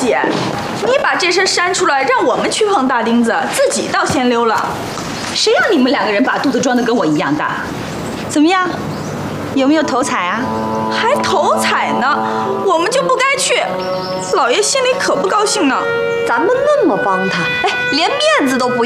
姐，你把这事删出来，让我们去碰大钉子，自己倒先溜了。 谁让你们2个人把肚子装得跟我一样大？怎么样？有没有头彩啊？ 还头彩呢，我们就不该去，老爷心里可不高兴呢。 咱们那么帮他，哎，连面子都不